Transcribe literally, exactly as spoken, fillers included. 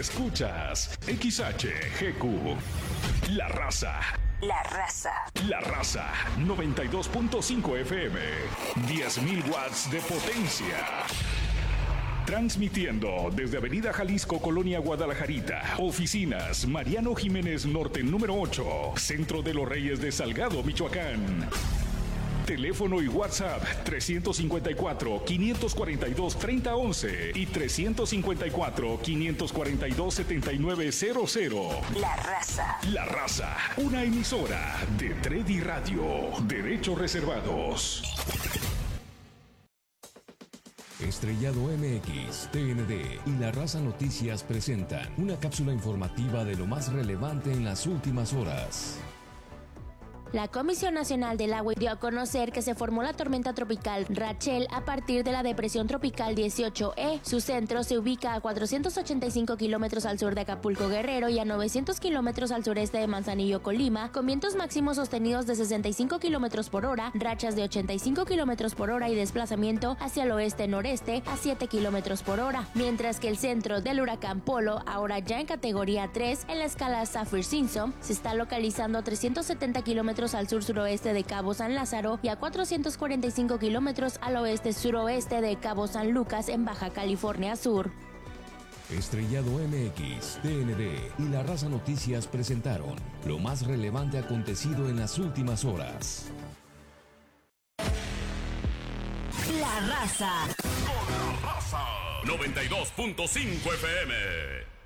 Escuchas X H G Q. La Raza. La Raza. La Raza. noventa y dos punto cinco F M. diez mil watts de potencia. Transmitiendo desde Avenida Jalisco, Colonia Guadalajarita. Oficinas Mariano Jiménez Norte número ocho. Centro de los Reyes de Salgado, Michoacán. Teléfono y WhatsApp trescientos cincuenta y cuatro, quinientos cuarenta y dos, treinta once y trescientos cincuenta y cuatro, quinientos cuarenta y dos, setenta y nueve cero cero. La Raza. La Raza, una emisora de Tredi Radio. Derechos reservados. Estrellado M X, T N D y La Raza Noticias presentan una cápsula informativa de lo más relevante en las últimas horas. La Comisión Nacional del Agua dio a conocer que se formó la tormenta tropical Rachel a partir de la depresión tropical dieciocho E. Su centro se ubica a cuatrocientos ochenta y cinco kilómetros al sur de Acapulco, Guerrero, y a novecientos kilómetros al sureste de Manzanillo, Colima, con vientos máximos sostenidos de sesenta y cinco kilómetros por hora, rachas de ochenta y cinco kilómetros por hora y desplazamiento hacia el oeste-noreste a siete kilómetros por hora, mientras que el centro del huracán Polo, ahora ya en categoría tres en la escala Saffir-Simpson, se está localizando a trescientos setenta kilómetros al sur-suroeste de Cabo San Lázaro y a cuatrocientos cuarenta y cinco kilómetros al oeste-suroeste de Cabo San Lucas en Baja California Sur. Estrellado M X, T N D y La Raza Noticias presentaron lo más relevante acontecido en las últimas horas. La Raza. Con La Raza. noventa y dos punto cinco F M.